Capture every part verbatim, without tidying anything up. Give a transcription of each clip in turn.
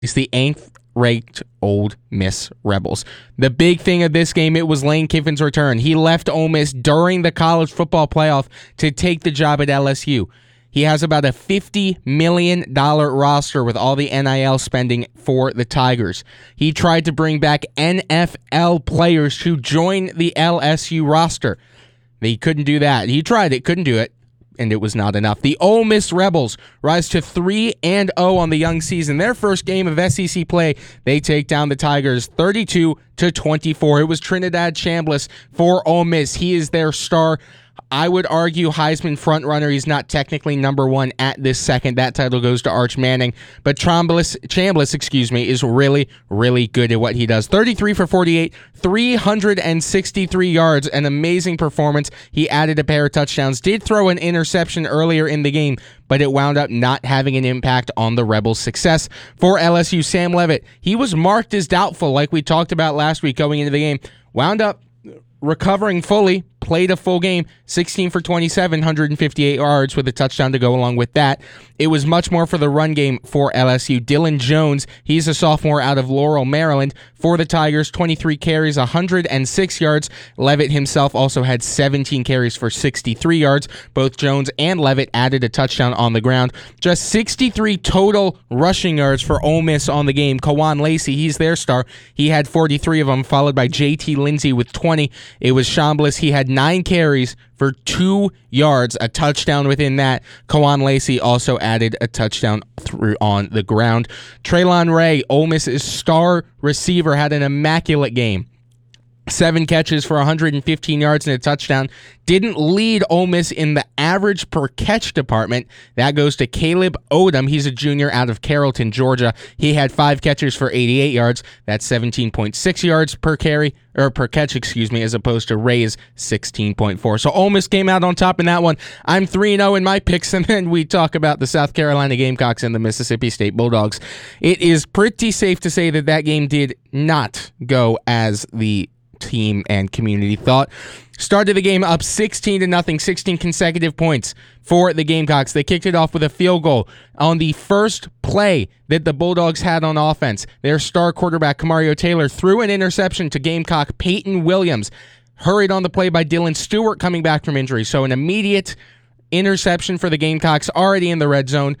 It's the eighth ranked Ole Miss Rebels. The big thing of this game, it was Lane Kiffin's return. He left Ole Miss during the college football playoff to take the job at L S U. He has about a fifty million dollars roster with all the N I L spending for the Tigers. He tried to bring back N F L players to join the L S U roster. He couldn't do that. He tried it, couldn't do it, and it was not enough. The Ole Miss Rebels rise to three and oh on the young season. Their first game of S E C play, they take down the Tigers thirty-two to twenty-four. It was Trinidad Chambliss for Ole Miss. He is their star. I would argue Heisman frontrunner. He's not technically number one at this second. That title goes to Arch Manning. But Chambliss, Chambliss, excuse me, is really, really good at what he does. thirty-three for forty-eight, three hundred sixty-three yards, an amazing performance. He added a pair of touchdowns, did throw an interception earlier in the game, but it wound up not having an impact on the Rebels' success. For L S U, Sam Leavitt, he was marked as doubtful, like we talked about last week going into the game. Wound up recovering fully, played a full game, sixteen for twenty-seven, one hundred fifty-eight yards with a touchdown to go along with that. It was much more for the run game for L S U. Dylan Jones, he's a sophomore out of Laurel, Maryland. For the Tigers, twenty-three carries, one hundred six yards. Leavitt himself also had seventeen carries for sixty-three yards. Both Jones and Leavitt added a touchdown on the ground. Just sixty-three total rushing yards for Ole Miss on the game. Kawan Lacey, he's their star. He had forty-three of them, followed by J T Lindsey with twenty. It was Chambliss. He had nine carries for two yards, a touchdown within that. Kawan Lacey also added a touchdown through on the ground. Traylon Ray, Ole Miss's star receiver, had an immaculate game. Seven catches for one hundred fifteen yards and a touchdown. Didn't lead Ole Miss in the average per catch department. That goes to Caleb Odom. He's a junior out of Carrollton, Georgia. He had five catches for eighty-eight yards. That's seventeen point six yards per carry, or per catch, excuse me, as opposed to Ray's sixteen point four. So Ole Miss came out on top in that one. I'm three and oh in my picks, and then we talk about the South Carolina Gamecocks and the Mississippi State Bulldogs. It is pretty safe to say that that game did not go as the team and community thought. Started the game up sixteen to nothing, sixteen consecutive points for the Gamecocks. They kicked it off with a field goal on the first play that the Bulldogs had on offense. Their star quarterback, Kamario Taylor, threw an interception to Gamecock Peyton Williams. Hurried on the play by Dylan Stewart coming back from injury. So an immediate interception for the Gamecocks already in the red zone.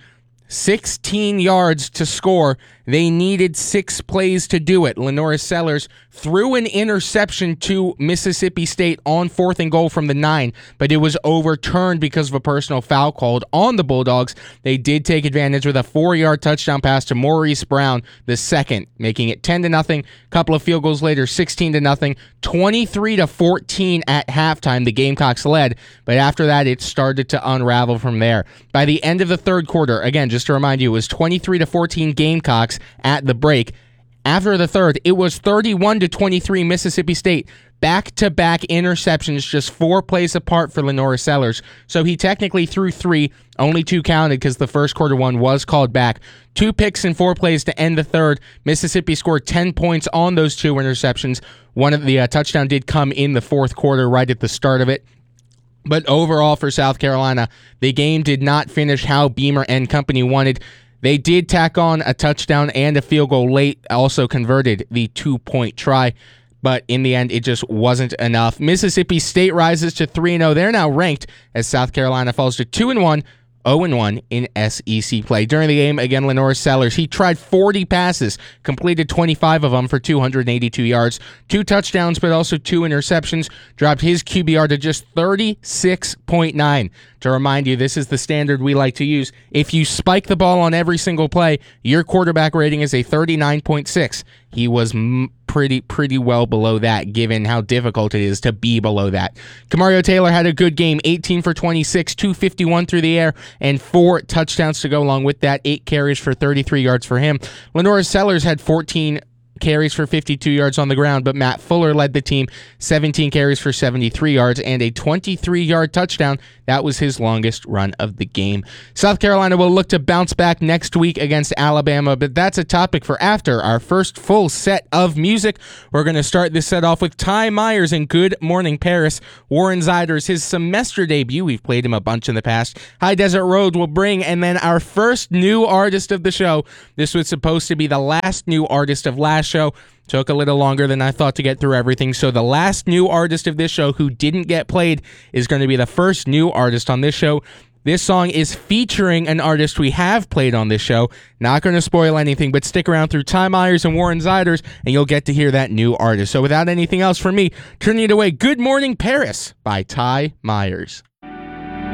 sixteen yards to score. They needed six plays to do it. Lenora Sellers threw an interception to Mississippi State on fourth and goal from the nine, but it was overturned because of a personal foul called on the Bulldogs. They did take advantage with a four-yard touchdown pass to Maurice Brown, the second, making it ten to nothing. A couple of field goals later, sixteen to nothing, twenty-three to fourteen at halftime. The Gamecocks led, but after that, it started to unravel from there. By the end of the third quarter, again, just to remind you, it was twenty-three to fourteen Gamecocks at the break. After the third, it was thirty-one to twenty-three Mississippi State. Back-to-back interceptions, just four plays apart for Lenora Sellers. So he technically threw three, only two counted because the first quarter one was called back. Two picks and four plays to end the third. Mississippi scored ten points on those two interceptions. One of the uh, touchdown did come in the fourth quarter right at the start of it. But overall for South Carolina, the game did not finish how Beamer and company wanted. They did tack on a touchdown and a field goal late, also converted the two-point try, but in the end, it just wasn't enough. Mississippi State rises to three and oh. They're now ranked as South Carolina falls to two and one, oh and one in S E C play. During the game, again, Lenora Sellers, he tried forty passes, completed twenty-five of them for two hundred eighty-two yards, two touchdowns, but also two interceptions, dropped his Q B R to just thirty-six point nine. To remind you, this is the standard we like to use. If you spike the ball on every single play, your quarterback rating is a thirty-nine point six. He was m- pretty pretty well below that, given how difficult it is to be below that. Kamario Taylor had a good game, eighteen for twenty-six, two fifty-one through the air, and four touchdowns to go along with that, eight carries for thirty-three yards for him. Lenora Sellers had fourteen carries for fifty-two yards on the ground, but Matt Fuller led the team, seventeen carries for seventy-three yards and a twenty-three-yard touchdown. That was his longest run of the game. South Carolina will look to bounce back next week against Alabama, but that's a topic for after our first full set of music. We're going to start this set off with Ty Myers and Good Morning Paris. Warren Ziders, his semester debut. We've played him a bunch in the past. High Desert Road will bring, and then our first new artist of the show. This was supposed to be the last new artist of last show. Took a little longer than I thought to get through everything, so the last new artist of this show who didn't get played is going to be the first new artist on this show. This song is featuring an artist we have played on this show. Not going to spoil anything, but stick around through Ty Myers and Warren Ziders, and you'll get to hear that new artist. So without anything else from me, turning it away, Good Morning Paris by Ty Myers.